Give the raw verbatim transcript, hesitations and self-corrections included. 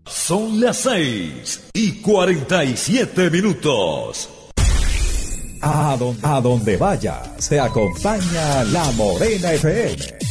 Son las seis y cuarenta y siete minutos. A donde, a donde vaya, se acompaña La Morena F M.